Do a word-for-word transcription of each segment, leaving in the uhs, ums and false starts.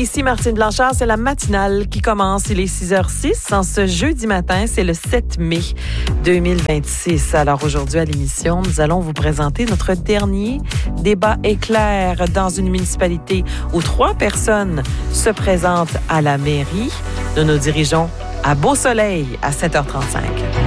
Ici Martine Blanchard, c'est la matinale qui commence. Il est six heures six. En ce jeudi matin, c'est le sept mai deux mille vingt-six. Alors aujourd'hui à l'émission, nous allons vous présenter notre dernier débat éclair dans une municipalité où trois personnes se présentent à la mairie. Nous nous dirigeons à Beau-Soleil à sept heures trente-cinq.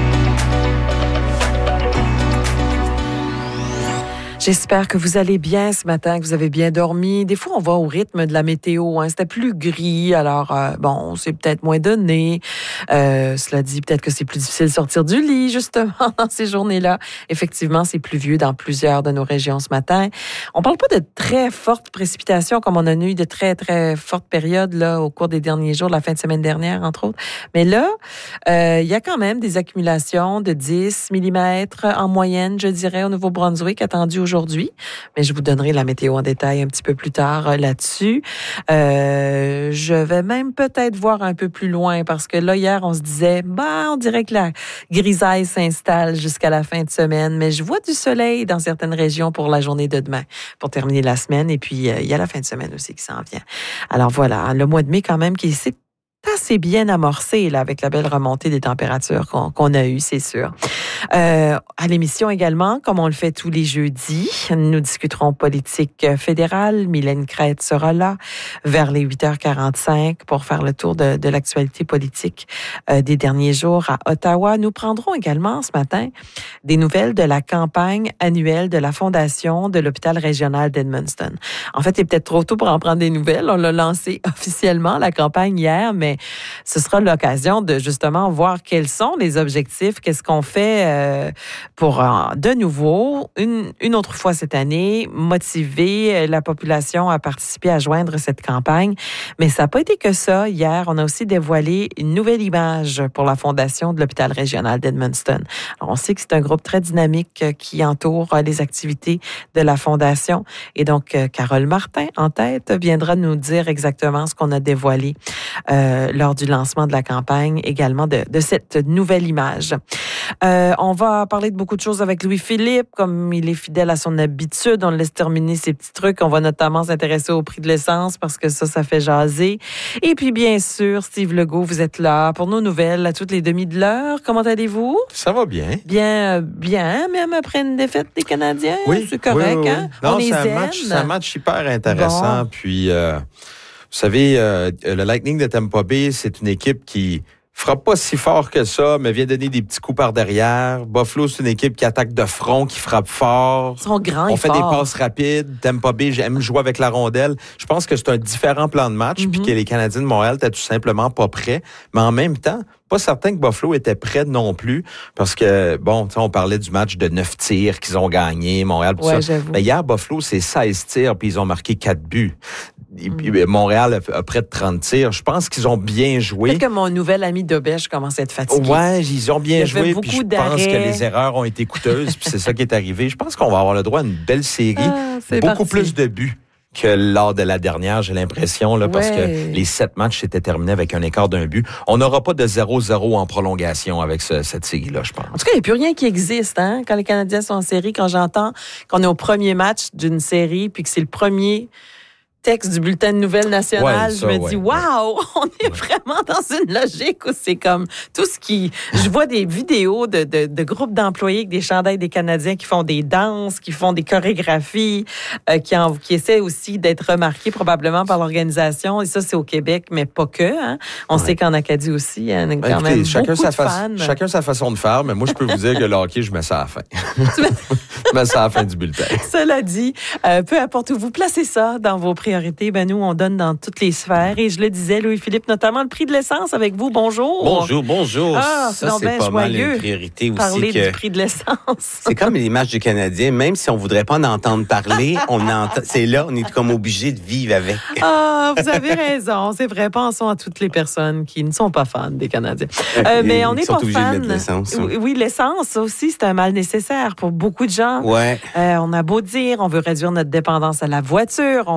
J'espère que vous allez bien ce matin, que vous avez bien dormi. Des fois, on va au rythme de la météo. Hein. C'était plus gris, alors euh, bon, c'est peut-être moins donné. Euh, cela dit, peut-être que c'est plus difficile de sortir du lit, justement, dans ces journées-là. Effectivement, c'est pluvieux dans plusieurs de nos régions ce matin. On parle pas de très fortes précipitations, comme on a eu de très, très fortes périodes là au cours des derniers jours, la fin de semaine dernière, entre autres. Mais là, euh, il y a quand même des accumulations de dix millimètres en moyenne, je dirais, au Nouveau-Brunswick, attendues aujourd'hui. Aujourd'hui, mais je vous donnerai la météo en détail un petit peu plus tard euh, là-dessus. Euh, je vais même peut-être voir un peu plus loin parce que là, hier, on se disait, bah, on dirait que la grisaille s'installe jusqu'à la fin de semaine, mais je vois du soleil dans certaines régions pour la journée de demain, pour terminer la semaine. Et puis, euh, il y a la fin de semaine aussi qui s'en vient. Alors voilà, le mois de mai quand même qui s'est assez bien amorcé là, avec la belle remontée des températures qu'on, qu'on a eues, c'est sûr. Euh, à l'émission également, comme on le fait tous les jeudis, nous discuterons politique fédérale. Mylène Crête sera là vers les huit heures quarante-cinq pour faire le tour de, de l'actualité politique euh, des derniers jours à Ottawa. Nous prendrons également ce matin des nouvelles de la campagne annuelle de la Fondation de l'hôpital régional d'Edmundston. En fait, il est peut-être trop tôt pour en prendre des nouvelles. On l'a lancé officiellement, la campagne hier, mais ce sera l'occasion de justement voir quels sont les objectifs, qu'est-ce qu'on fait euh, pour euh, de nouveau, une, une autre fois cette année, motiver la population à participer, à joindre cette campagne. Mais ça n'a pas été que ça. Hier, on a aussi dévoilé une nouvelle image pour la Fondation de l'hôpital régional d'Edmundston. Alors, on sait que c'est un groupe très dynamique qui entoure les activités de la Fondation. Et donc, Carole Martin, en tête, viendra nous dire exactement ce qu'on a dévoilé euh, lors du lancement de la campagne, également de, de cette nouvelle image. Euh, on va parler de beaucoup de choses avec Louis-Philippe, comme il est fidèle à son habitude, on le laisse terminer ses petits trucs. On va notamment s'intéresser au prix de l'essence parce que ça, ça fait jaser. Et puis, bien sûr, Steve Legault, vous êtes là pour nos nouvelles à toutes les demi de l'heure. Comment allez-vous? Ça va bien. Bien, bien, même après une défaite des Canadiens, oui, c'est correct. Oui, oui, oui. Hein? Non, on est c'est, zen. un match, c'est un match hyper intéressant. Bon. Puis, euh, vous savez, euh, le Lightning de Tampa Bay, c'est une équipe qui frappe pas si fort que ça, mais vient donner des petits coups par derrière. Buffalo, c'est une équipe qui attaque de front, qui frappe fort. Ils sont grands On et fait forts. des passes rapides. Tampa Bay, j'aime jouer avec la rondelle. Je pense que c'est un différent plan de match, mm-hmm. puis que les Canadiens de Montréal étaient tout simplement pas prêts. Mais en même temps, pas certain que Buffalo était prêt non plus, parce que, bon, tu sais, on parlait du match de neuf tirs qu'ils ont gagné, Montréal, tout ouais, ça. J'avoue. Mais hier, Buffalo, c'est seize tirs, puis ils ont marqué quatre buts. Et puis, mm. Montréal a, a près de trente tirs. Je pense qu'ils ont bien joué. Peut-être que mon nouvel ami Dobèche commence à être fatigué. Ouais, ils ont bien il joué, puis puis je d'arrêts. pense que les erreurs ont été coûteuses, puis c'est ça qui est arrivé. Je pense qu'on va avoir le droit à une belle série, ah, beaucoup parti. plus de buts que lors de la dernière, j'ai l'impression, là, ouais. parce que les sept matchs s'étaient terminés avec un écart d'un but. On n'aura pas de zéro zéro en prolongation avec ce, cette série-là, je pense. En tout cas, il n'y a plus rien qui existe, hein, quand les Canadiens sont en série. Quand j'entends qu'on est au premier match d'une série, puis que c'est le premier texte du bulletin de nouvelles nationales, ouais, ça, je me ouais, dis, waouh, ouais. on est ouais. vraiment dans une logique où c'est comme tout ce qui... Je vois des vidéos de, de, de groupes d'employés avec des chandails des Canadiens qui font des danses, qui font des chorégraphies, euh, qui, en, qui essaient aussi d'être remarqués probablement par l'organisation. Et ça, c'est au Québec, mais pas que. Hein. On ouais. sait qu'en Acadie aussi, il y a quand ben, écoutez, même chacun beaucoup sa de fa- fans. Chacun sa façon de faire, mais moi, je peux vous dire que le hockey, je mets ça à la fin. je mets ça à la fin du bulletin. Cela dit, euh, peu importe où vous placez ça dans vos priorités, ben nous, on donne dans toutes les sphères. Et je le disais, Louis-Philippe, notamment le prix de l'essence avec vous. Bonjour. Bonjour, bonjour. Ah, ça, c'est, c'est pas mal une priorité aussi. Parler que du prix de l'essence. C'est comme les matchs du Canadien. Même si on voudrait pas en entendre parler, on entend, c'est là, on est comme obligé de vivre avec. Ah, vous avez raison. C'est vrai. Pensons à toutes les personnes qui ne sont pas fans des Canadiens. Euh, mais on n'est pas fans. De l'essence, oui, oui, l'essence, ça aussi, c'est un mal nécessaire pour beaucoup de gens. Ouais. Euh, on a beau dire, on veut réduire notre dépendance à la voiture, on veut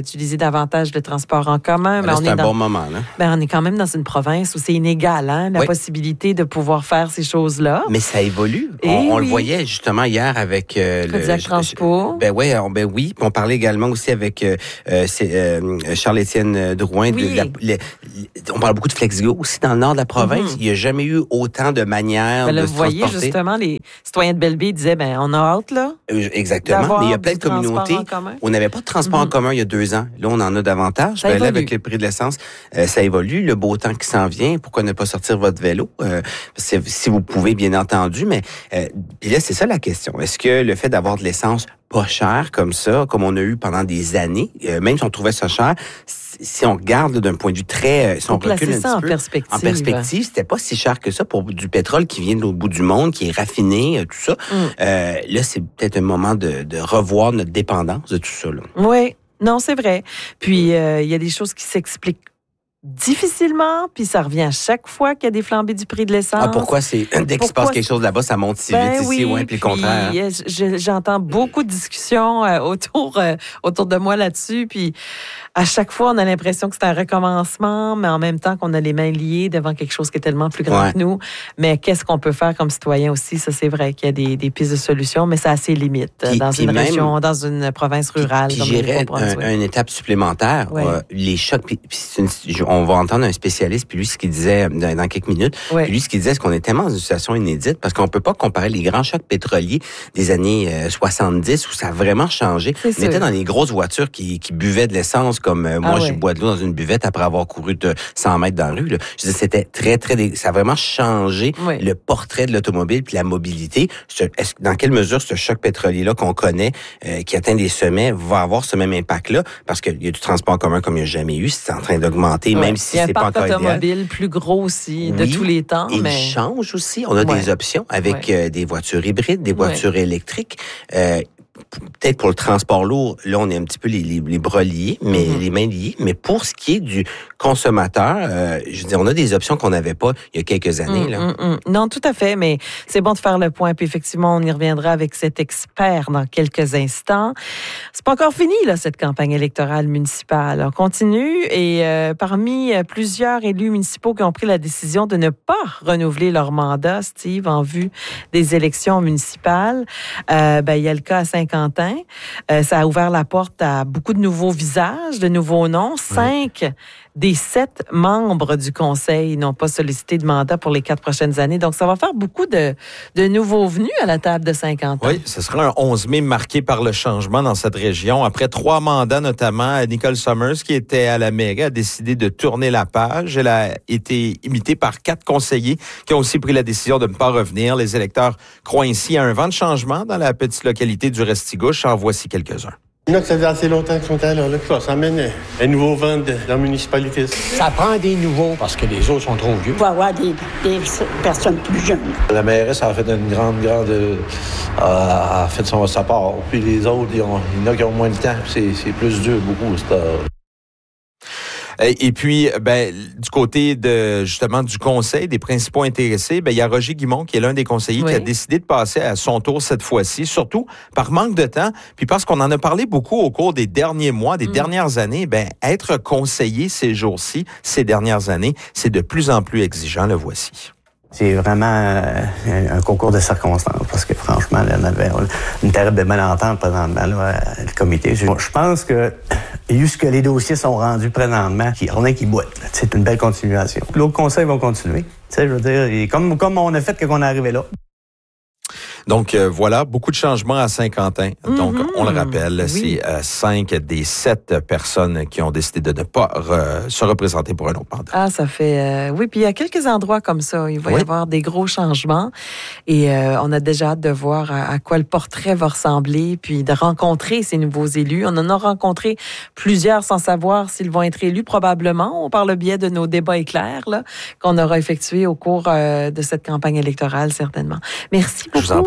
utiliser davantage le transport en commun. Ben mais là, on c'est est un dans, bon moment, là. Ben, on est quand même dans une province où c'est inégal, hein, la oui. possibilité de pouvoir faire ces choses-là. Mais ça évolue. Et on, on oui. le voyait justement hier avec euh, Kodiak le Transpo. Ben ouais, on, ben oui. Puis on parlait également aussi avec euh, c'est, euh, Charles-Étienne Drouin. Oui. De la, le, on parle beaucoup de FlexGo aussi dans le nord de la province. Mm-hmm. Il n'y a jamais eu autant de manières ben là, de vous se voyez transporter. Justement, les citoyens de Belleville disaient, ben on a hâte là. Euh, exactement. Mais il y a plein de communautés. On n'avait pas de transport mm-hmm. en commun il y a deux ans. Là, on en a davantage. Ça ben, évolue. Là, avec le prix de l'essence, euh, ça évolue. Le beau temps qui s'en vient. Pourquoi ne pas sortir votre vélo euh, si vous pouvez, bien entendu. Mais euh, puis là, c'est ça la question. Est-ce que le fait d'avoir de l'essence pas cher comme ça, comme on a eu pendant des années, euh, même si on trouvait ça cher, si on regarde d'un point de vue très, si on recule un ça petit en peu, perspective. en perspective, c'était pas si cher que ça pour du pétrole qui vient de l'autre bout du monde, qui est raffiné, tout ça. Mm. Euh, là, c'est peut-être un moment de, de revoir notre dépendance de tout ça. Là. Oui, non, c'est vrai. Puis il euh, y a des choses qui s'expliquent difficilement, puis ça revient à chaque fois qu'il y a des flambées du prix de l'essence. Ah, pourquoi c'est dès qu'il se passe quelque chose là-bas, ça monte si ben vite ici, oui, ouais, puis le contraire. Hein? Je, j'entends beaucoup de discussions euh, autour euh, autour de moi là-dessus, puis à chaque fois on a l'impression que c'est un recommencement, mais en même temps qu'on a les mains liées devant quelque chose qui est tellement plus grand ouais. que nous. Mais qu'est-ce qu'on peut faire comme citoyen aussi? Ça, c'est vrai qu'il y a des, des pistes de solutions, mais ça a ses limites puis, dans puis une même, région, dans une province rurale. Puis, comme puis j'irais un, une étape supplémentaire. Ouais. Euh, les chocs. Puis, puis c'est une, on va entendre un spécialiste, puis lui, ce qu'il disait dans, dans quelques minutes, ouais. puis lui, ce qu'il disait, c'est qu'on est tellement dans une situation inédite, parce qu'on peut pas comparer les grands chocs pétroliers des années euh, soixante-dix, où ça a vraiment changé. C'est on sûr. Était dans les grosses voitures qui, qui buvaient de l'essence, comme euh, moi, ah, je ouais. bois de l'eau dans une buvette après avoir couru de cent mètres dans la rue. Là. Je disais, c'était très, très... Ça a vraiment changé ouais. le portrait de l'automobile puis la mobilité. Est-ce, dans quelle mesure ce choc pétrolier-là qu'on connaît, euh, qui atteint des sommets, va avoir ce même impact-là? Parce qu'il y a du transport en commun comme il n'y a jamais eu. C'est en train d'augmenter, ouais. même si c'est pas encore automobile plus gros aussi de oui, tous les temps. Il mais... change aussi. On a ouais. des options avec ouais. euh, des voitures hybrides, des voitures ouais. électriques. Euh, peut-être pour le transport lourd, là, on est un petit peu les, les, les bras liés, mais mm-hmm. les mains liées. Mais pour ce qui est du consommateur, euh, je veux dire, on a des options qu'on n'avait pas il y a quelques années. Mm, là. Mm, mm. Non, tout à fait, mais c'est bon de faire le point. Puis effectivement, on y reviendra avec cet expert dans quelques instants. C'est pas encore fini, là, cette campagne électorale municipale. On continue et euh, parmi plusieurs élus municipaux qui ont pris la décision de ne pas renouveler leur mandat, Steve, en vue des élections municipales, euh, ben, il y a le cas à Saint-Quentin. Euh, ça a ouvert la porte à beaucoup de nouveaux visages, de nouveaux noms. Cinq oui. des sept membres du conseil n'ont pas sollicité de mandat pour les quatre prochaines années. Donc, ça va faire beaucoup de, de nouveaux venus à la table de Saint-Quentin. Oui, ce sera un onze mai marqué par le changement dans cette région. Après trois mandats, notamment, Nicole Summers, qui était à la mairie, a décidé de tourner la page. Elle a été imitée par quatre conseillers qui ont aussi pris la décision de ne pas revenir. Les électeurs croient ainsi à un vent de changement dans la petite localité du Restigouche. En voici quelques-uns. Il y en a que ça fait assez longtemps qu'ils sont là. là. Ça, ça amène un nouveau vent de la municipalité. Ça prend des nouveaux parce que les autres sont trop vieux. Il faut avoir des, des personnes plus jeunes. La mairesse a fait une grande, grande... Euh, a fait son, sa part. Puis les autres, il y en a qui ont moins de temps. C'est, c'est plus dur, beaucoup. C'est, euh... Et puis, ben, du côté de justement du conseil des principaux intéressés, ben il y a Roger Guimond qui est l'un des conseillers oui. qui a décidé de passer à son tour cette fois-ci, surtout par manque de temps, puis parce qu'on en a parlé beaucoup au cours des derniers mois, des mmh. dernières années. Ben être conseiller ces jours-ci, ces dernières années, c'est de plus en plus exigeant. Le voici. C'est vraiment un concours de circonstances parce que franchement, là, on avait une terrible de malentente présentement, là, le comité. Je pense que jusque les dossiers sont rendus présentement, on est qui boite. C'est une belle continuation. L'autre conseil va continuer. Tu sais, je veux dire, et comme, comme on a fait qu'on est arrivé là. Donc, euh, voilà, beaucoup de changements à Saint-Quentin. Mm-hmm. Donc, on le rappelle, oui. c'est euh, cinq des sept personnes qui ont décidé de ne pas re- se représenter pour un autre mandat. Ah, ça fait... Euh, oui, puis il y a quelques endroits comme ça. Il va oui. y avoir des gros changements. Et euh, on a déjà hâte de voir à, à quoi le portrait va ressembler, puis de rencontrer ces nouveaux élus. On en a rencontré plusieurs sans savoir s'ils vont être élus, probablement, par le biais de nos débats éclairs là, qu'on aura effectués au cours euh, de cette campagne électorale, certainement. Merci beaucoup.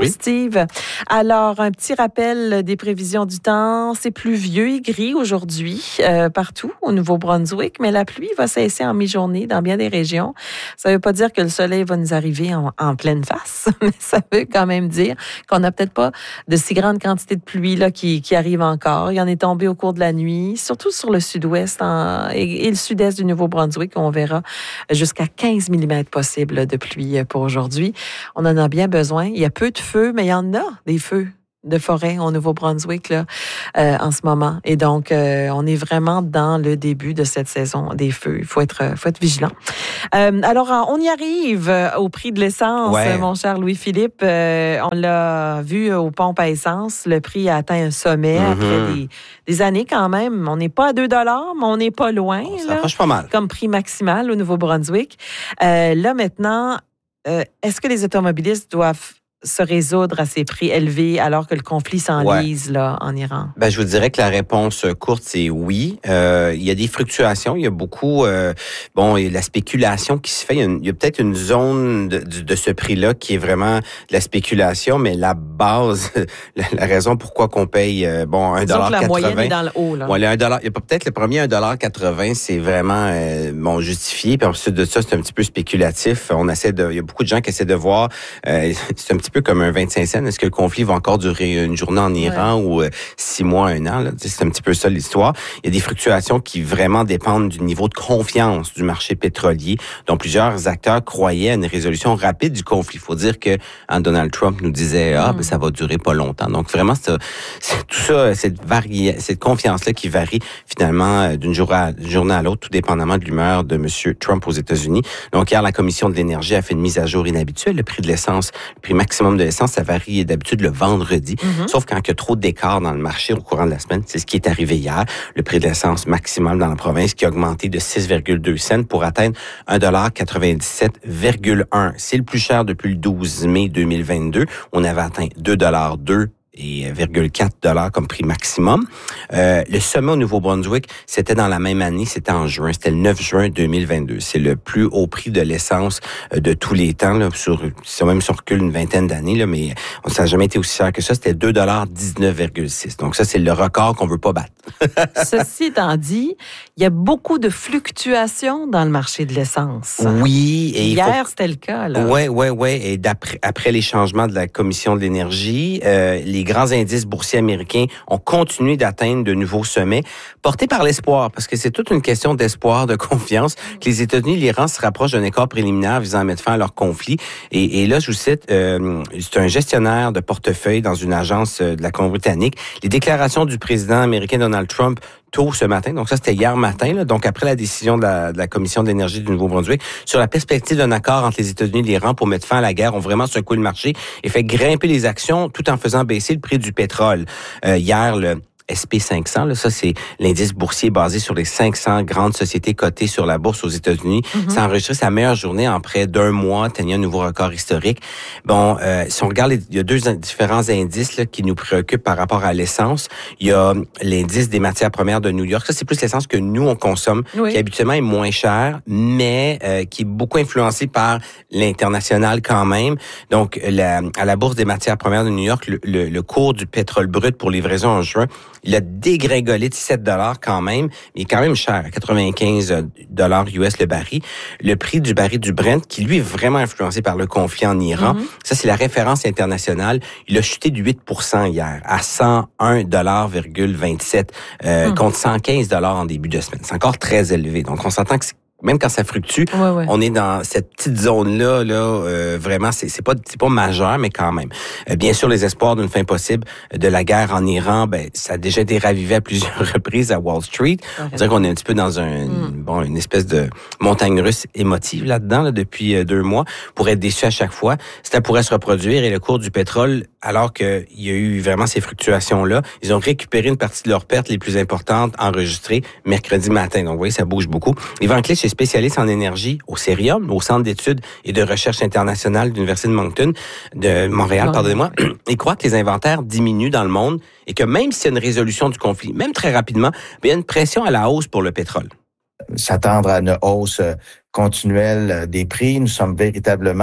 Oui. Steve. Alors, un petit rappel des prévisions du temps. C'est pluvieux et gris aujourd'hui euh, partout au Nouveau-Brunswick, mais la pluie va cesser en mi-journée dans bien des régions. Ça ne veut pas dire que le soleil va nous arriver en, en pleine face, mais ça veut quand même dire qu'on n'a peut-être pas de si grande quantité de pluie là, qui, qui arrive encore. Il y en est tombé au cours de la nuit, surtout sur le sud-ouest en, et, et le sud-est du Nouveau-Brunswick. On verra jusqu'à quinze millimètres possible de pluie pour aujourd'hui. On en a bien besoin. Il y a peu de feux, mais il y en a des feux de forêt au Nouveau-Brunswick là, euh, en ce moment. Et donc, euh, on est vraiment dans le début de cette saison des feux. Il faut être, faut être vigilant. Euh, alors, on y arrive au prix de l'essence, ouais. Mon cher Louis-Philippe. Euh, on l'a vu aux pompes à essence. Le prix a atteint un sommet mm-hmm. après des, des années quand même. On n'est pas à deux dollars, mais on n'est pas loin. On s'approche pas mal. Comme prix maximal au Nouveau-Brunswick. Euh, là, maintenant, euh, est-ce que les automobilistes doivent se résoudre à ces prix élevés alors que le conflit s'enlise ouais. là en Iran? Ben, je vous dirais que la réponse courte, c'est oui. Euh, il y a des fluctuations, il y a beaucoup, euh, bon, il y a la spéculation qui se fait. Il y a, une, il y a peut-être une zone de, de, de ce prix-là qui est vraiment de la spéculation, mais la base, la, la raison pourquoi qu'on paye, euh, bon, un dollar quatre-vingts. La moyenne est dans le haut, là. Ouais, le un dollar, il y a peut-être le premier un dollar quatre-vingts, c'est vraiment, euh, bon, justifié. Puis ensuite de ça, c'est un petit peu spéculatif. On essaie de, il y a beaucoup de gens qui essaient de voir, euh, c'est un petit peu comme un vingt-cinq cents. Est-ce que le conflit va encore durer une journée en Iran ouais. ou euh, six mois, un an? Là? C'est un petit peu ça l'histoire. Il y a des fluctuations qui vraiment dépendent du niveau de confiance du marché pétrolier, dont plusieurs acteurs croyaient à une résolution rapide du conflit. Il faut dire que hein, Donald Trump nous disait ah mm. ben, ça va durer pas longtemps. Donc vraiment, c'est, c'est tout ça, cette, vari- cette confiance-là qui varie finalement d'une journée à, d'une journée à l'autre, tout dépendamment de l'humeur de M. Trump aux États-Unis. Donc hier, la Commission de l'énergie a fait une mise à jour inhabituelle. Le prix de l'essence, le prix maximum de l'essence, ça varie d'habitude le vendredi. Mm-hmm. Sauf quand il y a trop d'écart dans le marché au courant de la semaine, c'est ce qui est arrivé hier. Le prix de l'essence maximum dans la province qui a augmenté de six virgule deux cents pour atteindre un dollar quatre-vingt-dix-sept virgule un. C'est le plus cher depuis le douze mai deux mille vingt-deux. On avait atteint deux dollars deux et virgule quatre dollars comme prix maximum. Euh, le sommet au Nouveau-Brunswick, c'était dans la même année, c'était en juin, c'était le neuf juin deux mille vingt-deux. C'est le plus haut prix de l'essence de tous les temps, là, sur, c'est même sur recul une vingtaine d'années, là, mais ça n'a jamais été aussi cher que ça, c'était deux dollars dix-neuf virgule six. Donc ça, c'est le record qu'on veut pas battre. Ceci étant dit, il y a beaucoup de fluctuations dans le marché de l'essence. Oui. Et hier, faut... c'était le cas. Là. Oui, oui, oui. Et d'après, après les changements de la Commission de l'énergie, euh, les grands indices boursiers américains ont continué d'atteindre de nouveaux sommets, portés par l'espoir, parce que c'est toute une question d'espoir, de confiance, que les États-Unis et l'Iran se rapprochent d'un accord préliminaire visant à mettre fin à leur conflit. Et, et là, je vous cite, euh, c'est un gestionnaire de portefeuille dans une agence de la Colombie-Britannique. Les déclarations du président américain Donald Trump tôt ce matin, donc ça c'était hier matin, là, donc après la décision de la, de la Commission de l'énergie du Nouveau-Brunswick sur la perspective d'un accord entre les États-Unis et l'Iran pour mettre fin à la guerre, ont vraiment secoué le marché et fait grimper les actions tout en faisant baisser le prix du pétrole. Euh, hier, le S and P cinq cents, là, ça c'est l'indice boursier basé sur les cinq cents grandes sociétés cotées sur la bourse aux États-Unis. Mm-hmm. Ça a enregistré sa meilleure journée en près d'un mois, atteignant un nouveau record historique. Bon, euh, si on regarde, les, il y a deux différents indices là, qui nous préoccupent par rapport à l'essence. Il y a l'indice des matières premières de New York. Ça, c'est plus l'essence que nous, on consomme, oui. qui habituellement est moins cher, mais euh, qui est beaucoup influencé par l'international quand même. Donc, la, à la bourse des matières premières de New York, le, le, le cours du pétrole brut pour livraison en juin, il a dégringolé de sept dollars quand même, mais il est quand même cher, à quatre-vingt-quinze dollars U S le baril. Le prix du baril du Brent, qui lui est vraiment influencé par le conflit en Iran, mm-hmm. ça c'est la référence internationale, il a chuté de huit pour cent hier, à cent un virgule vingt-sept dollars, euh, mm. contre cent quinze dollars en début de semaine. C'est encore très élevé, donc on s'entend que c'est même quand ça fluctue, ouais, ouais. on est dans cette petite zone-là, là, euh, vraiment, c'est, c'est pas, c'est pas majeur, mais quand même. Euh, bien sûr, les espoirs d'une fin possible de la guerre en Iran, ben, ça a déjà été ravivé à plusieurs reprises à Wall Street. Okay. On dirait qu'on est un petit peu dans un, mm. bon, une espèce de montagne russe émotive là-dedans, là, depuis euh, deux mois, pour être déçu à chaque fois. Ça pourrait se reproduire et le cours du pétrole, alors qu'il y a eu vraiment ces fluctuations-là, ils ont récupéré une partie de leurs pertes les plus importantes enregistrées mercredi matin. Donc, vous voyez, ça bouge beaucoup. Yvan Clé, c'est spécialiste en énergie au Cerium, au Centre d'études et de recherche internationale de l'Université de Moncton, de Montréal, pardonnez-moi. Il croit que les inventaires diminuent dans le monde et que même s'il y a une résolution du conflit, même très rapidement, il y a une pression à la hausse pour le pétrole. S'attendre à une hausse continuelle des prix. Nous sommes véritablement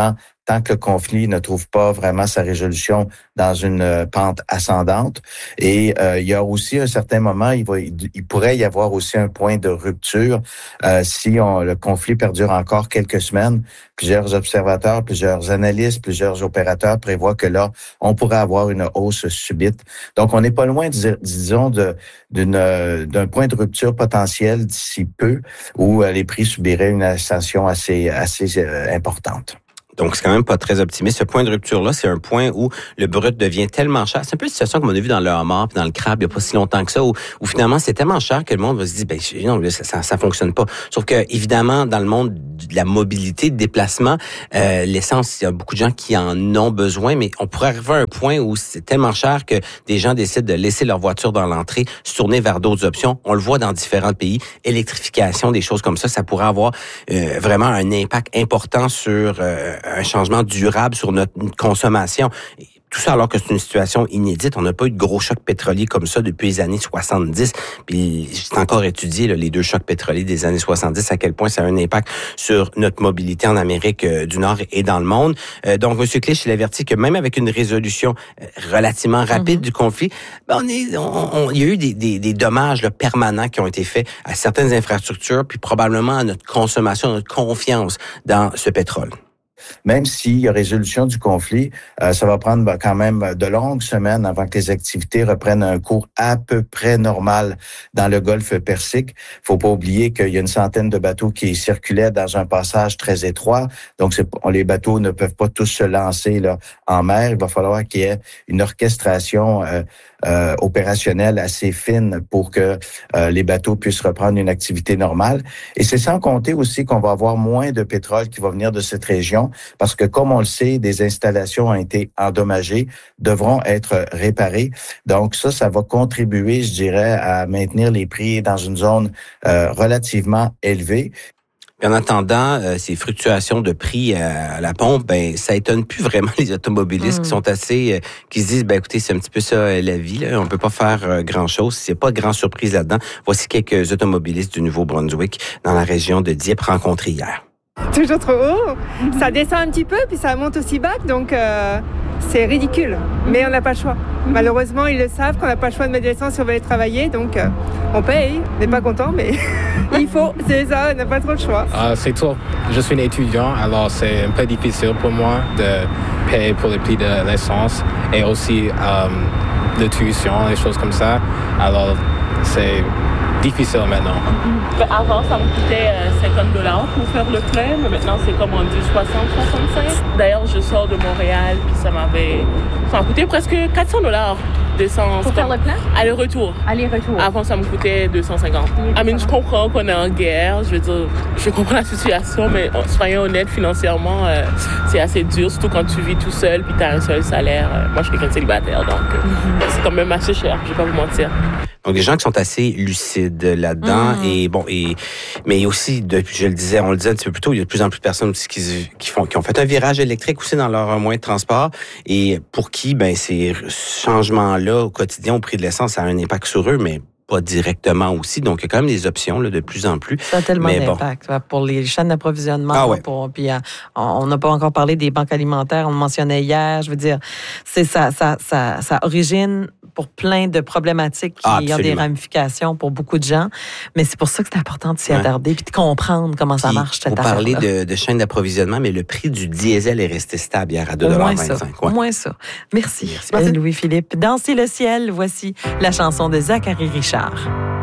tant que le conflit ne trouve pas vraiment sa résolution dans une euh, pente ascendante. Et euh, il y a aussi un certain moment, il, va, il, il pourrait y avoir aussi un point de rupture euh, si on, le conflit perdure encore quelques semaines. Plusieurs observateurs, plusieurs analystes, plusieurs opérateurs prévoient que là, on pourrait avoir une hausse subite. Donc, on n'est pas loin, dis, disons, de, d'une, d'un point de rupture potentiel d'ici peu où euh, les prix subiraient une ascension assez, assez euh, importante. Donc, c'est quand même pas très optimiste. Ce point de rupture-là, c'est un point où le brut devient tellement cher. C'est un peu la situation qu'on a vue dans le homard puis dans le crabe il y a pas si longtemps que ça, où, où finalement, c'est tellement cher que le monde va se dire, ben non, ça, ça, ça fonctionne pas. Sauf que, évidemment, dans le monde de la mobilité, de déplacement, euh, l'essence, il y a beaucoup de gens qui en ont besoin, mais on pourrait arriver à un point où c'est tellement cher que des gens décident de laisser leur voiture dans l'entrée, se tourner vers d'autres options. On le voit dans différents pays. Électrification, des choses comme ça, ça pourrait avoir euh, vraiment un impact important sur euh, un changement durable sur notre consommation. Tout ça alors que c'est une situation inédite. On n'a pas eu de gros chocs pétroliers comme ça depuis les années soixante-dix. Puis c'est encore étudié, là, les deux chocs pétroliers des années soixante-dix, à quel point ça a un impact sur notre mobilité en Amérique euh, du Nord et dans le monde. Euh, donc, M. Clich, il avertit que même avec une résolution euh, relativement rapide mm-hmm. du conflit, ben on est, on, on, il y a eu des, des, des dommages là, permanents qui ont été faits à certaines infrastructures, puis probablement à notre consommation, à notre confiance dans ce pétrole. Même s'il y a résolution du conflit, euh, ça va prendre ben, quand même de longues semaines avant que les activités reprennent un cours à peu près normal dans le golfe Persique. Faut pas oublier qu'il y a une centaine de bateaux qui circulaient dans un passage très étroit. Donc, c'est, les bateaux ne peuvent pas tous se lancer là, en mer. Il va falloir qu'il y ait une orchestration euh, euh, opérationnelle assez fine pour que euh, les bateaux puissent reprendre une activité normale. Et c'est sans compter aussi qu'on va avoir moins de pétrole qui va venir de cette région. Parce que, comme on le sait, des installations ont été endommagées, devront être réparées. Donc, ça, ça va contribuer, je dirais, à maintenir les prix dans une zone euh, relativement élevée. En attendant, euh, ces fluctuations de prix à la pompe, ben ça étonne plus vraiment les automobilistes mmh. qui sont assez, euh, qui se disent, ben écoutez, c'est un petit peu ça euh, la vie, là. On peut pas faire euh, grand chose. Il n'y a pas de grande surprise là-dedans. Voici quelques automobilistes du Nouveau-Brunswick dans la région de Dieppe rencontrés hier. Toujours trop haut, ça descend un petit peu, puis ça monte aussi bas, donc euh, c'est ridicule. Mais on n'a pas le choix. Malheureusement, ils le savent qu'on n'a pas le choix de mettre de l'essence si on veut aller travailler, donc euh, on paye. On n'est pas content, mais il faut, c'est ça, on n'a pas trop le choix. Euh, c'est tout. Je suis un étudiant, alors c'est un peu difficile pour moi de payer pour le prix de l'essence et aussi euh, de tuition, des choses comme ça. Alors, c'est difficile maintenant. Mm-hmm. Avant, ça me coûtait euh, cinquante dollars pour faire le plein, mais maintenant, c'est comme rendu soixante soixante-cinq. D'ailleurs, je sors de Montréal, puis ça m'avait... Ça m'a coûté presque quatre cents dollars d'essence. Pour faire le plein? Aller-retour. Aller-retour. Avant, ça me coûtait deux cent cinquante. I mean, je comprends qu'on est en guerre, je veux dire, je comprends la situation, mais soyons honnêtes, financièrement, euh, c'est assez dur, surtout quand tu vis tout seul, puis tu as un seul salaire. Euh, moi, je suis quelqu'un de célibataire, donc euh, mm-hmm. c'est quand même assez cher, je vais pas vous mentir. Donc, des gens qui sont assez lucides là-dedans. Mmh. Et bon, et, mais aussi, depuis, je le disais, on le disait un petit peu plus tôt, il y a de plus en plus de personnes aussi qui, qui font, qui ont fait un virage électrique aussi dans leur moyen de transport. Et pour qui, ben, ces changements-là au quotidien au prix de l'essence, ça a un impact sur eux, mais pas directement aussi. Donc, il y a quand même des options là, de plus en plus. Ça a tellement mais d'impact bon. Pour les chaînes d'approvisionnement. Ah ouais. Pour, puis, euh, on n'a pas encore parlé des banques alimentaires, on le mentionnait hier. Je veux dire, c'est ça, ça, ça, ça origine pour plein de problématiques qui ah, ont des ramifications pour beaucoup de gens. Mais c'est pour ça que c'est important de s'y ouais. attarder puis de comprendre comment puis, ça marche, cette affaire-là. On parlait de, de chaînes d'approvisionnement, mais le prix du diesel est resté stable hier à deux dollars vingt-cinq. Au moins ça. Merci, Merci. Louis-Philippe. Danser le ciel, voici la chanson de Zachary Richard.